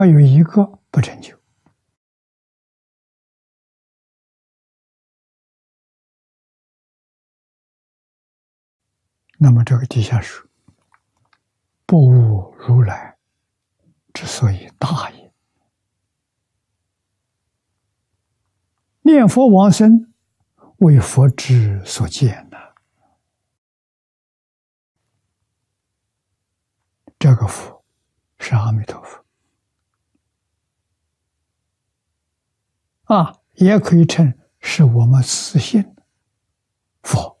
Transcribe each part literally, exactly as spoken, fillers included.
没有一个不成就。那么这个底下说，不悟如来之所以大也。念佛往生，为佛之所见呐。这个佛是阿弥陀佛啊，也可以称是我们自信佛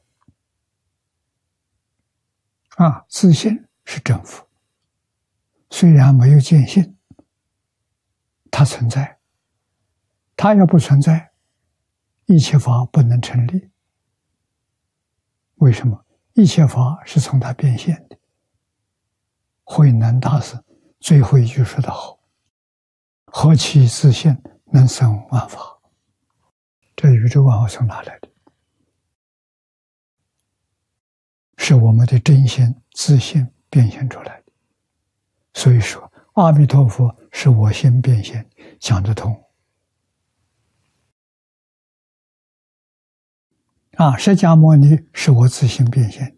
啊，自信是真佛，虽然没有见性，它存在，它要不存在，一切法不能成立。为什么？一切法是从它变现的。慧能大师最后一句说得好：何其自性，能生万法。这宇宙万法从哪来的？是我们的真心自性变现出来的。所以说，阿弥陀佛是我心变现，讲得通。啊，释迦牟尼是我自性变现。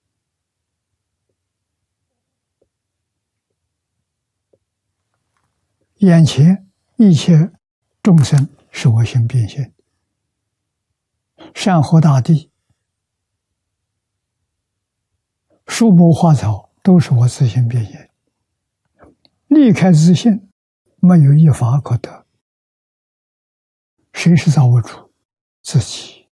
眼前一切众生是我心变现，山河大地、树木花草都是我自性变现。离开自性，没有一法可得。谁是造物主？自己，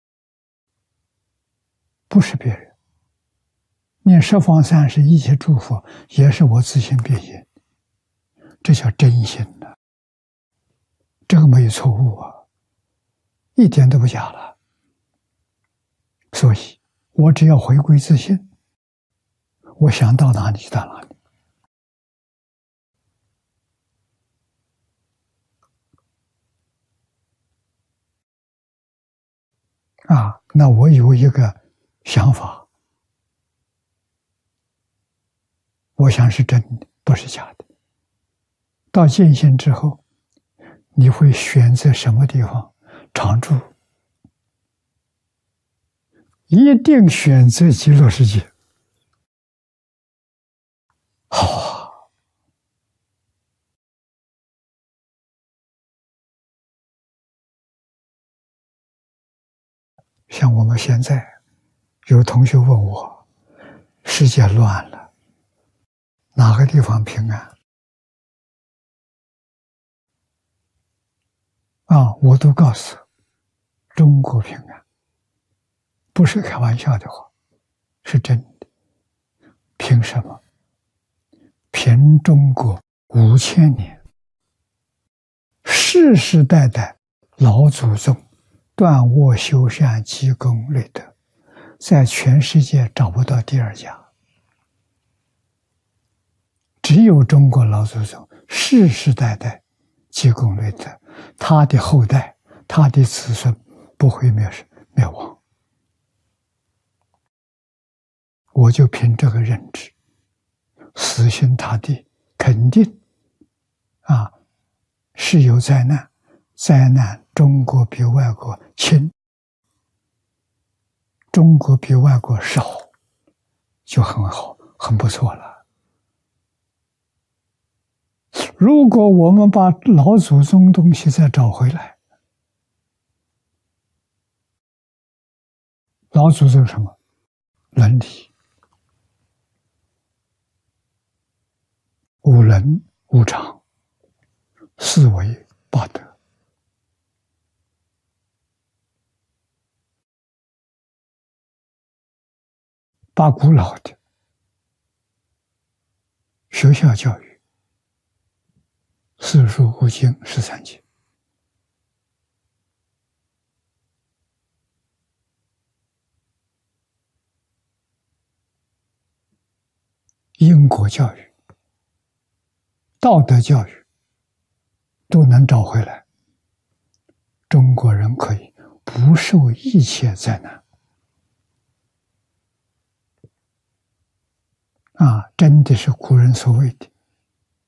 不是别人。念十方三世一切诸佛，也是我自性变现。这叫真心呐，这个没有错误啊，一点都不假了。所以我只要回归自性，我想到哪里就到哪里。啊，那我有一个想法，我想是真的，不是假的。到见性之后，你会选择什么地方常住？一定选择极乐世界。好啊！像我们现在有同学问我，世界乱了，哪个地方平安？啊，我都告诉中国平安，不是开玩笑的话，是真的。凭什么？凭中国五千年，世世代代老祖宗断恶修善、积功累德，在全世界找不到第二家，只有中国老祖宗世世代代积功累德，他的后代、他的子孙不会灭灭亡。我就凭这个认知，死心塌地，肯定啊，是有灾难，灾难中国比外国轻，中国比外国少，就很好，很不错了。如果我们把老祖宗东西再找回来，老祖宗什么？伦理。五伦五常，四维八德，把古老的学校教育，四书五经十三经，因果教育、道德教育都能找回来，中国人可以不受一切灾难。啊，真的是古人所谓的